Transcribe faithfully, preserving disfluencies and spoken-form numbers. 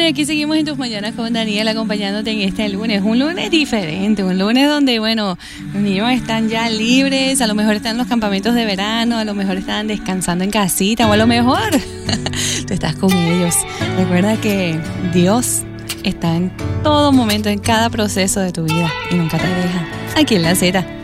aquí seguimos en Tus Mañanas con Daniel, acompañándote en este lunes. Un lunes diferente, un lunes donde, bueno, los niños están ya libres, a lo mejor están en los campamentos de verano, a lo mejor están descansando en casita, o a lo mejor tú estás con ellos. Recuerda que Dios está en todo momento, en cada proceso de tu vida y nunca te deja. Aquí en La Z.